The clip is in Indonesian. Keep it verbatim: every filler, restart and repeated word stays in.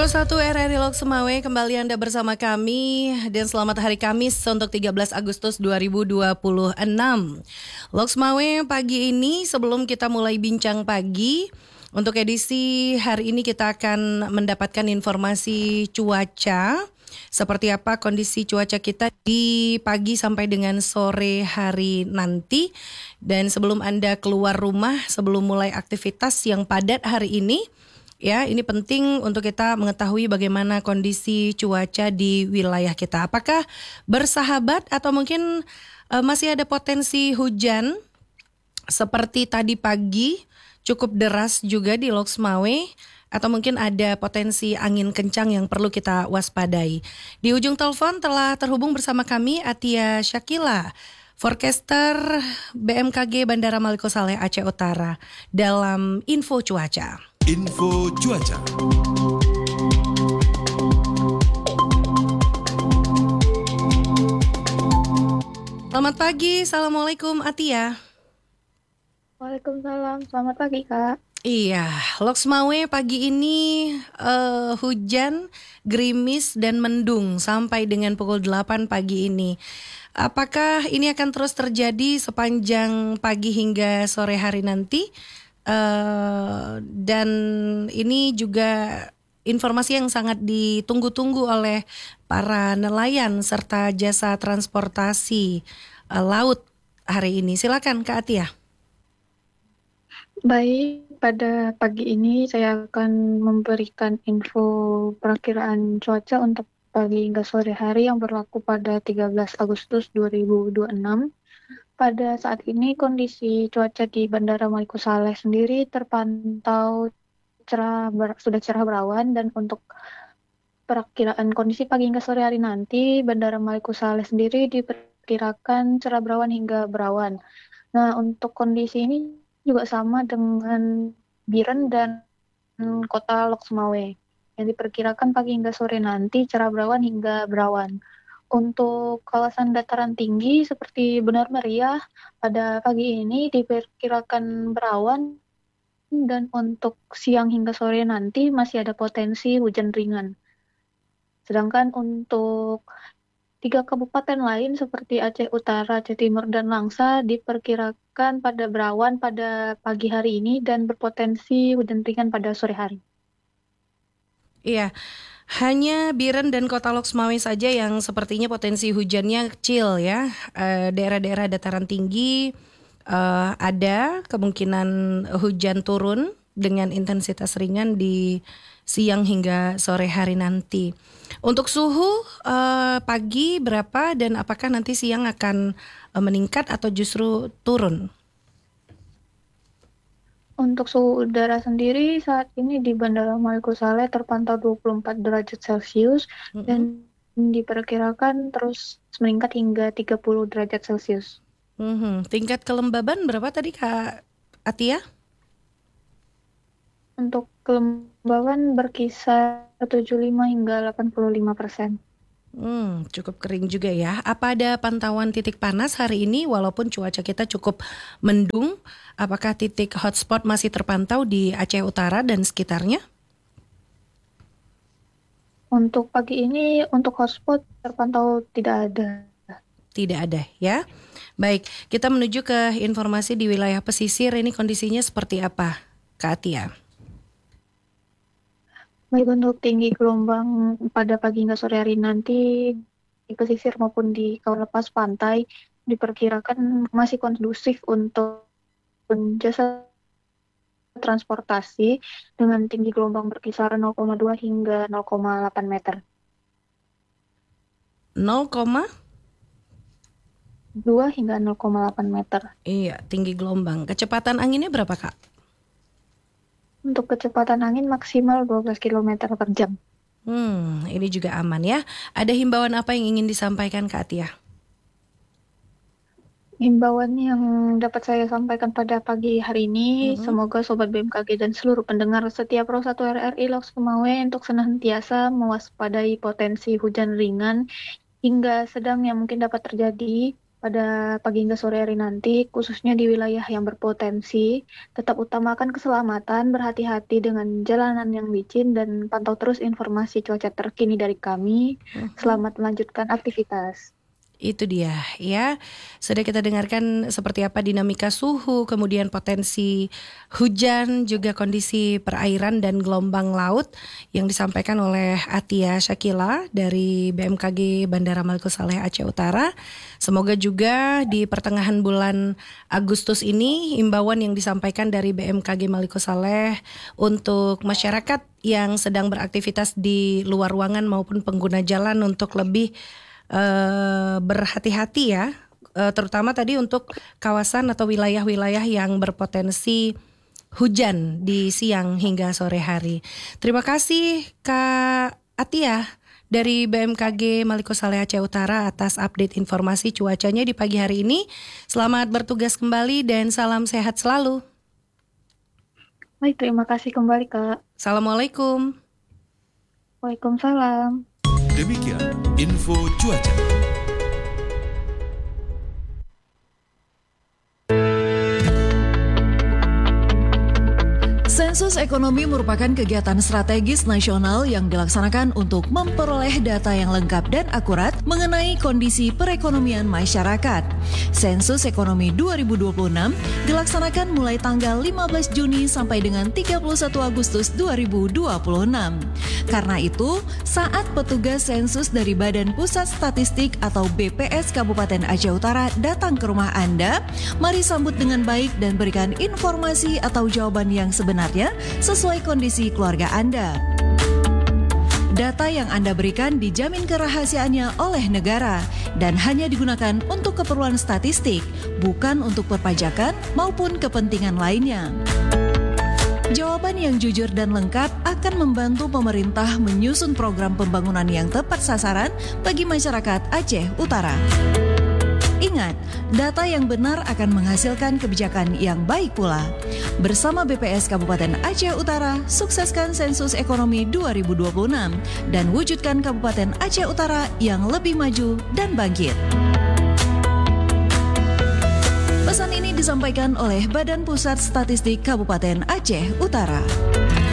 Pro satu R R I Lok Semawe, kembali Anda bersama kami dan selamat hari Kamis untuk tiga belas Agustus dua ribu dua puluh enam. Lok Semawe pagi ini sebelum kita mulai bincang pagi, untuk edisi hari ini kita akan mendapatkan informasi cuaca. Seperti apa kondisi cuaca kita di pagi sampai dengan sore hari nanti. Dan sebelum Anda keluar rumah, sebelum mulai aktivitas yang padat hari ini, ya, ini penting untuk kita mengetahui bagaimana kondisi cuaca di wilayah kita. Apakah bersahabat atau mungkin uh, masih ada potensi hujan seperti tadi pagi cukup deras juga di Lok Semawe, atau mungkin ada potensi angin kencang yang perlu kita waspadai. Di ujung telepon telah terhubung bersama kami Atia Syakila, forecaster B M K G Bandara Maliko Saleh Aceh Utara, dalam info cuaca. Info cuaca. Selamat pagi, Assalamualaikum Atia. Waalaikumsalam, selamat pagi Kak. Iya, Lok Semawe pagi ini uh, hujan, gerimis dan mendung sampai dengan pukul delapan pagi ini. Apakah ini akan terus terjadi sepanjang pagi hingga sore hari nanti? Uh, dan ini juga informasi yang sangat ditunggu-tunggu oleh para nelayan serta jasa transportasi uh, laut hari ini. Silakan Kak Atia. Baik, pada pagi ini saya akan memberikan info perakiraan cuaca untuk pagi hingga sore hari yang berlaku pada tiga belas Agustus dua ribu dua puluh enam. Pada saat ini kondisi cuaca di Bandara Maliko Saleh sendiri terpantau cerah ber, sudah cerah berawan, dan untuk perakiraan kondisi pagi hingga sore hari nanti Bandara Maliko Saleh sendiri diperkirakan cerah berawan hingga berawan. Nah, untuk kondisi ini juga sama dengan Biren dan Kota Lok Semawe yang diperkirakan pagi hingga sore nanti cerah berawan hingga berawan. Untuk kawasan dataran tinggi seperti Benar Meriah pada pagi ini diperkirakan berawan, dan untuk siang hingga sore nanti masih ada potensi hujan ringan. Sedangkan untuk tiga kabupaten lain seperti Aceh Utara, Aceh Timur, dan Langsa diperkirakan pada berawan pada pagi hari ini dan berpotensi hujan ringan pada sore hari. Iya, hanya Biren dan Kota Lok Semawe saja yang sepertinya potensi hujannya kecil ya. E, daerah-daerah dataran tinggi e, ada kemungkinan hujan turun dengan intensitas ringan di siang hingga sore hari nanti. Untuk suhu e, pagi berapa dan apakah nanti siang akan e, meningkat atau justru turun? Untuk suhu udara sendiri saat ini di Bandara Maliko Saleh terpantau dua puluh empat derajat Celcius, mm-hmm. dan diperkirakan terus meningkat hingga tiga puluh derajat Celcius. Mm-hmm. Tingkat kelembaban berapa tadi Kak Atia? Untuk kelembaban berkisar tujuh puluh lima hingga delapan puluh lima persen. Hmm, cukup kering juga ya. Apa ada pantauan titik panas hari ini walaupun cuaca kita cukup mendung? Apakah titik hotspot masih terpantau di Aceh Utara dan sekitarnya? Untuk pagi ini untuk hotspot terpantau tidak ada. Tidak ada ya. Baik, kita menuju ke informasi di wilayah pesisir. Ini kondisinya seperti apa, Kak Atia? Baik, untuk tinggi gelombang pada pagi hingga sore hari nanti di pesisir maupun di kawasan lepas pantai diperkirakan masih kondusif untuk jasa transportasi dengan tinggi gelombang berkisar nol koma dua hingga nol koma delapan meter. nol koma dua hingga nol koma delapan meter. Iya, tinggi gelombang. Kecepatan anginnya berapa, Kak? Untuk kecepatan angin maksimal dua belas kilometer per jam. Hmm, ini juga aman ya. Ada himbauan apa yang ingin disampaikan Kak Atia? Himbauan yang dapat saya sampaikan pada pagi hari ini, mm-hmm. semoga Sobat B M K G dan seluruh pendengar setia Pro satu R R I Lok Semawe untuk senantiasa mewaspadai potensi hujan ringan hingga sedang yang mungkin dapat terjadi pada pagi hingga sore hari nanti, khususnya di wilayah yang berpotensi, tetap utamakan keselamatan, berhati-hati dengan jalanan yang licin, dan pantau terus informasi cuaca terkini dari kami. Selamat melanjutkan aktivitas. Itu dia ya. Sudah kita dengarkan seperti apa dinamika suhu, kemudian potensi hujan, juga kondisi perairan dan gelombang laut yang disampaikan oleh Atia Syakila dari B M K G Bandara Maliko Saleh Aceh Utara. Semoga juga di pertengahan bulan Agustus ini imbauan yang disampaikan dari B M K G Maliko Saleh untuk masyarakat yang sedang beraktivitas di luar ruangan maupun pengguna jalan untuk lebih Uh, berhati-hati ya, uh, terutama tadi untuk kawasan atau wilayah-wilayah yang berpotensi hujan di siang hingga sore hari. Terima kasih Kak Atia dari B M K G Maliko Saleh Aceh Utara atas update informasi cuacanya di pagi hari ini. Selamat bertugas kembali dan salam sehat selalu. Baik, terima kasih kembali Kak. Assalamualaikum. Waalaikumsalam. Demikian info cuaca. Sensus ekonomi merupakan kegiatan strategis nasional yang dilaksanakan untuk memperoleh data yang lengkap dan akurat mengenai kondisi perekonomian masyarakat. Sensus ekonomi dua ribu dua puluh enam dilaksanakan mulai tanggal lima belas Juni sampai dengan tiga puluh satu Agustus dua ribu dua puluh enam. Karena itu, saat petugas sensus dari Badan Pusat Statistik atau B P S Kabupaten Aceh Utara datang ke rumah Anda, mari sambut dengan baik dan berikan informasi atau jawaban yang sebenarnya sesuai kondisi keluarga Anda. Data yang Anda berikan dijamin kerahasiaannya oleh negara dan hanya digunakan untuk keperluan statistik, bukan untuk perpajakan maupun kepentingan lainnya. Jawaban yang jujur dan lengkap akan membantu pemerintah menyusun program pembangunan yang tepat sasaran bagi masyarakat Aceh Utara. Ingat, data yang benar akan menghasilkan kebijakan yang baik pula. Bersama B P S Kabupaten Aceh Utara, sukseskan sensus ekonomi dua ribu dua puluh enam dan wujudkan Kabupaten Aceh Utara yang lebih maju dan bangkit. Pesan ini disampaikan oleh Badan Pusat Statistik Kabupaten Aceh Utara.